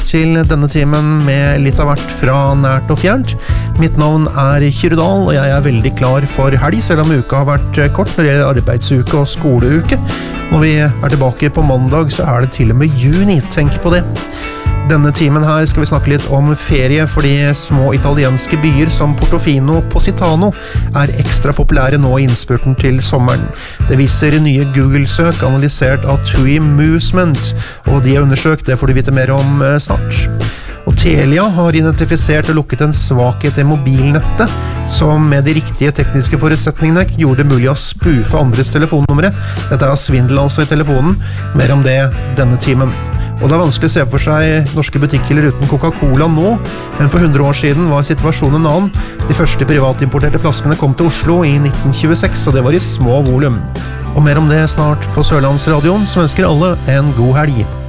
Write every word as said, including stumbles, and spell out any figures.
til denne timen med litt av hvert fra nært og fjernt. Mitt navn er Kyrre Dahl, og jeg er veldig klar for helg, selv om uka har vært kort når det gjelder arbeidsuke og skoleuke. Når vi er tilbake på mandag, så er det til og med juni, tenk på det. Denne timen her skal vi snakke litt om ferie, fordi små italienske byer som Portofino og Positano er ekstra populære nå i innspurten til sommeren. Det viser nye Google-søk analysert av TUI Movement, og de har undersøkt, det får du vite mer om snart. Og Telia har identifisert og lukket en svakhet i mobilnettet, som med de riktige tekniske forutsetningene gjorde det mulig å spoofe andres telefonnumre. Dette er svindel altså i telefonen, mer om det denne timen. Og det er vanskelig å se for seg norske butikker uten Coca-Cola nå, men for hundre år siden var situasjonen en annen. De første privatimporterte flaskene kom til Oslo i nitten tjueseks, og det var i små volum. Og mer om det snart på Sørlandsradioen, som ønsker alle en god helg.